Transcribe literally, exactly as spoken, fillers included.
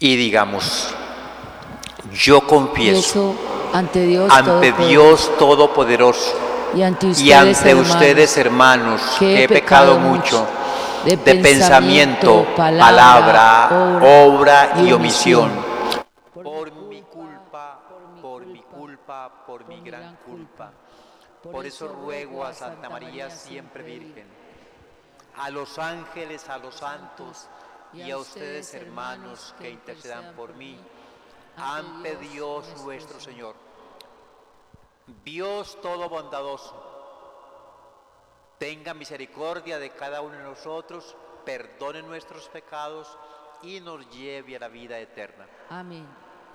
Y digamos, yo confieso ante Dios, ante Todopoderoso, Dios Todopoderoso y ante ustedes, y ante hermanos, ustedes, hermanos, que que he pecado mucho de de pensamiento, palabra, palabra, obra y y omisión. omisión. Por mi culpa, por mi culpa, por mi gran culpa. Por eso ruego a Santa María siempre Virgen, a los ángeles, a los santos y a ustedes, hermanos, que intercedan por mí ante Dios nuestro Señor. Dios todo bondadoso, tenga misericordia de cada uno de nosotros, perdone nuestros pecados y nos lleve a la vida eterna. Amén.